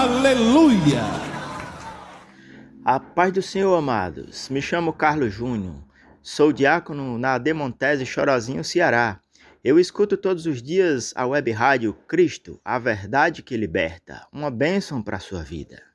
Aleluia! A paz do Senhor, amados. Me chamo Carlos Júnior. Sou diácono na Demontese, Chorozinho, Ceará. Eu escuto todos os dias a web rádio Cristo, a verdade que liberta. Uma bênção para a sua vida.